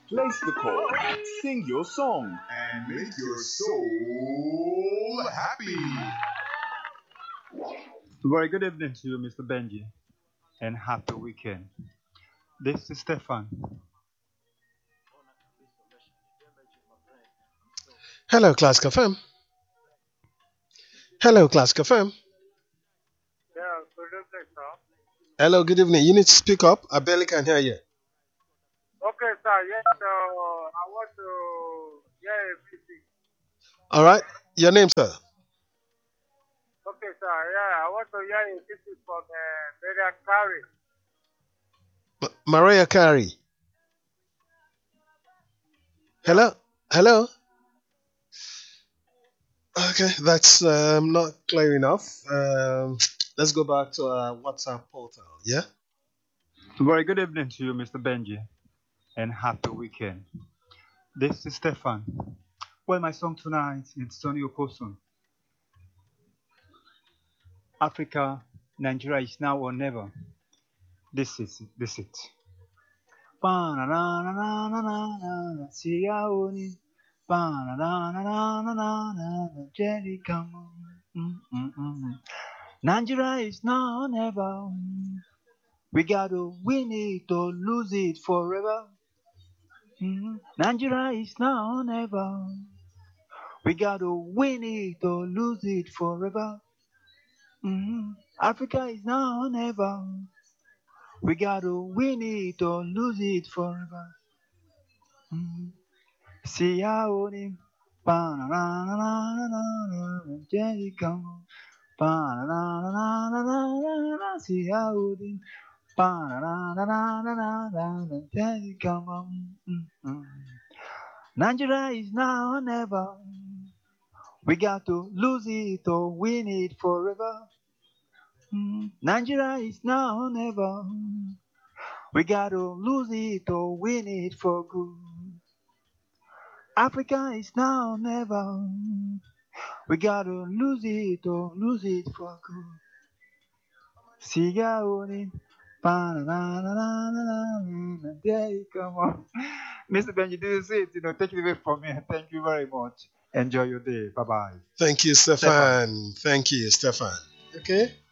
Place the call, sing your song, and make your soul happy. Very good evening to you, Mr. Benji, and happy weekend. This is Stefan. Hello, Class FM. Hello, Class FM. Yeah, good evening, sir. Hello, good evening. You need to speak up. I barely can hear you. Okay, sir. Yes, I want to hear a meeting. All right. Your name, sir? Okay, sir. Yeah, I want to hear a meeting from Maria Carey. Mariah Carey. Hello? Hello? Okay, that's not clear enough. Let's go back to our WhatsApp portal. Yeah? Very good evening to you, Mr. Benji, and happy weekend. This is Stefan. Well, my song tonight is Sonny Okosun. Africa, Nigeria is now or never. This is it. Jerry, come on. Nigeria is now or never. We gotta win it or lose it forever. Nigeria is now or never. We gotta win it or lose it forever. Africa is now or never. We gotta win it or lose it forever. See how him. Jerry, come on. See how him. Jerry, come on. Nigeria is now or never. We got to lose it or win it forever. Nigeria is now or never. We got to lose it or win it for good. Africa is now or never. We got to lose it or lose it for good. See ya on it. There you come on. Mr. Benji, this is it. Take it away from me. Thank you very much. Enjoy your day. Bye-bye. Thank you, Stefan. Thank you, Stefan. Okay?